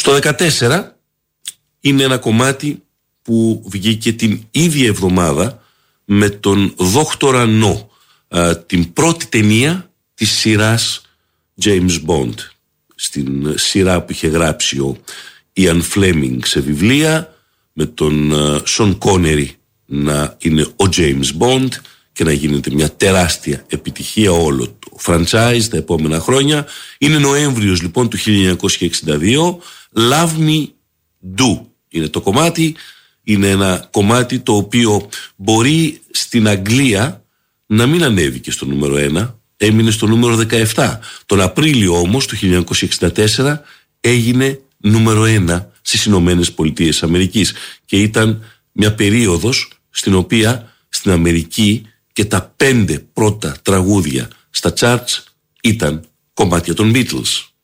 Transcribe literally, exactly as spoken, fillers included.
Στο δεκατέσσερα είναι ένα κομμάτι που βγήκε την ίδια εβδομάδα με τον Δόκτορα No, την πρώτη ταινία της σειράς James Bond, στην σειρά που είχε γράψει ο Ian Fleming σε βιβλία, με τον Sean Connery να είναι ο James Bond και να γίνεται μια τεράστια επιτυχία όλο το franchise τα επόμενα χρόνια. Είναι Νοέμβριος λοιπόν του χίλια εννιακόσια εξήντα δύο. Love Me Do είναι το κομμάτι. Είναι ένα κομμάτι το οποίο μπορεί στην Αγγλία να μην ανέβηκε στο νούμερο ένα, έμεινε στο νούμερο δεκαεπτά. Τον Απρίλιο όμως του χίλια εννιακόσια εξήντα τέσσερα έγινε νούμερο ένα στις Ηνωμένες Πολιτείες Αμερικής και ήταν μια περίοδος στην οποία στην Αμερική και τα πέντε πρώτα τραγούδια στα charts ήταν κομμάτια των Beatles.